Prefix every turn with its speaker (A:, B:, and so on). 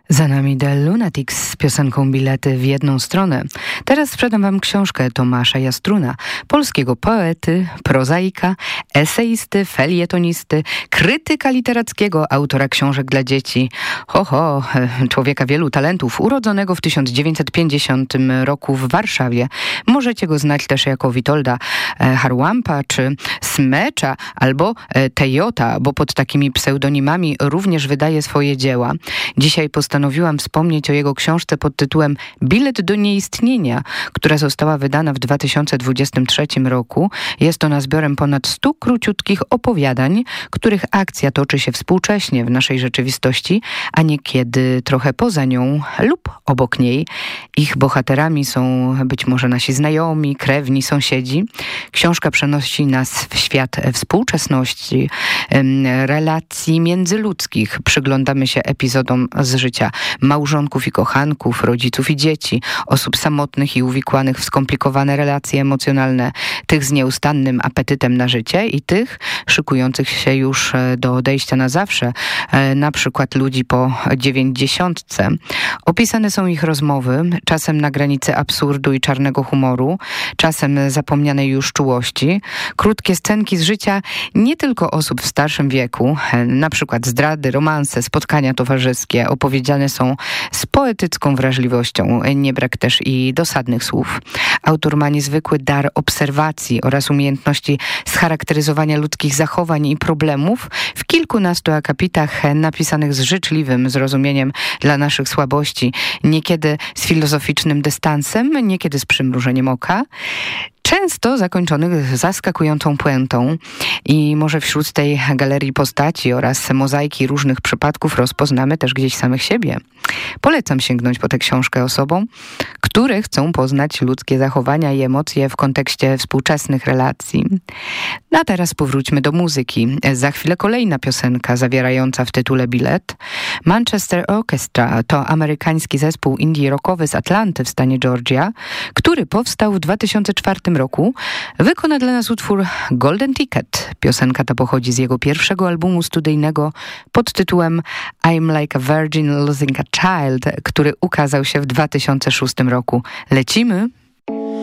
A: Za nami The Lunatics z piosenką Bilety w jedną stronę. Teraz sprzedam wam książkę Tomasza Jastruna, polskiego poety, prozaika, eseisty, felietonisty, krytyka literackiego, autora książek dla dzieci. Człowieka wielu talentów, urodzonego w 1950 roku w Warszawie. Możecie go znać też jako Witolda Harłampa, czy Smecza, albo Tejota, bo pod takimi pseudonimami również wydaje swoje dzieła. Dzisiaj postanowiłam wspomnieć o jego książce pod tytułem Bilet do nieistnienia, która została wydana w 2023 roku. Jest ona zbiorem ponad 100 króciutkich opowiadań, których akcja toczy się współcześnie w naszej rzeczywistości, a niekiedy trochę poza nią lub obok niej. Ich bohaterami są być może nasi znajomi, krewni, sąsiedzi. Książka przenosi nas w świat współczesności, relacji międzyludzkich. Przyglądamy się epizodom z życia małżonków i kochanków, rodziców i dzieci, osób samotnych i uwikłanych w skomplikowane relacje emocjonalne, tych z nieustannym apetytem na życie i tych szykujących się już do odejścia na zawsze, na przykład ludzi po 90. Opisane są ich rozmowy, czasem na granicy absurdu i czarnego humoru, czasem zapomnianej już czułości. Krótkie scenki z życia nie tylko osób w starszym wieku, na przykład zdrady, romanse, spotkania towarzyskie, opowiedziane są z poetycką wrażliwością, nie brak też i dosadnych słów. Autor ma niezwykły dar obserwacji oraz umiejętności scharakteryzowania ludzkich zachowań i problemów w kilkunastu akapitach napisanych z życzliwym zrozumieniem dla naszych słabości, niekiedy z filozoficznym dystansem, niekiedy z przymrużeniem oka, często zakończonych zaskakującą puentą i może wśród tej galerii postaci oraz mozaiki różnych przypadków rozpoznamy też gdzieś samych siebie. Polecam sięgnąć po tę książkę osobom, które chcą poznać ludzkie zachowania i emocje w kontekście współczesnych relacji. A teraz powróćmy do muzyki. Za chwilę kolejna piosenka zawierająca w tytule Bilet. Manchester Orchestra to amerykański zespół indie rockowy z Atlanty w stanie Georgia, który powstał w 2004 roku. Wykona dla nas utwór Golden Ticket. Piosenka ta pochodzi z jego pierwszego albumu studyjnego pod tytułem I'm Like a Virgin Losing a Child, który ukazał się w 2006 roku. Lecimy!